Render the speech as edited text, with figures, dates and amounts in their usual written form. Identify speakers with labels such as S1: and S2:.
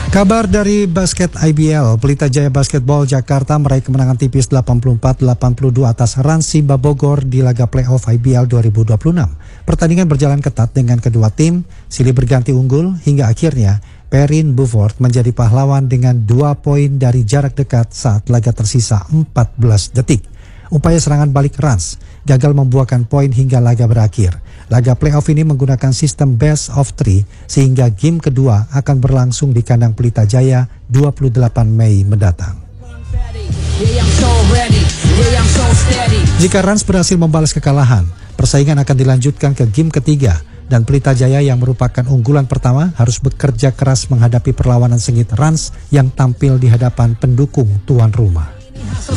S1: Kabar dari basket IBL, Pelita Jaya Basketball Jakarta meraih kemenangan tipis 84-82 atas Rans Simba Bogor di laga playoff IBL 2026. Pertandingan berjalan ketat dengan kedua tim, silih berganti unggul hingga akhirnya Perrin Buford menjadi pahlawan dengan 2 poin dari jarak dekat saat laga tersisa 14 detik. Upaya serangan balik Rans gagal membuahkan poin hingga laga berakhir. Laga playoff ini menggunakan sistem best of 3 sehingga game kedua akan berlangsung di kandang Pelita Jaya 28 Mei mendatang. Jika Rans berhasil membalas kekalahan, persaingan akan dilanjutkan ke game ketiga dan Pelita Jaya yang merupakan unggulan pertama harus bekerja keras menghadapi perlawanan sengit Rans yang tampil di hadapan pendukung tuan rumah.